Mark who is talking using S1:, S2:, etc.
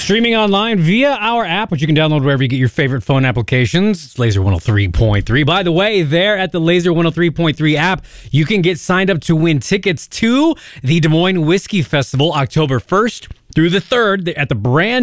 S1: Streaming online via our app, which you can download wherever you get your favorite phone applications. It's Laser 103.3. By the way, there at the Laser 103.3 app, you can get signed up to win tickets to the Des Moines Whiskey Festival October 1st through the 3rd at the brand